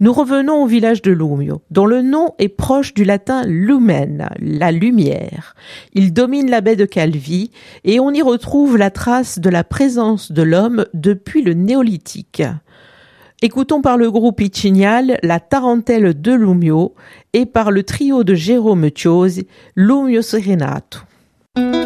Nous revenons au village de Lumio, dont le nom est proche du latin lumen, la lumière. Il domine la baie de Calvi et on y retrouve la trace de la présence de l'homme depuis le néolithique. Écoutons par le groupe Icignal la tarentelle de Lumio et par le trio de Jérôme Thiosi, Lumio Serenato.